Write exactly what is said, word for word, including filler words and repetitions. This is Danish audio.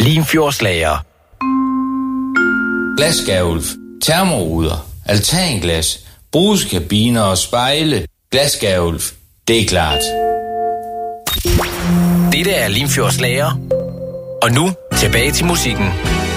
Limfjordslager. Glasgavl, termoruder, altanglas, brugskabiner og spejle. Glasgavl, det er klart. Dette er Limfjordslager. Og nu tilbage til musikken.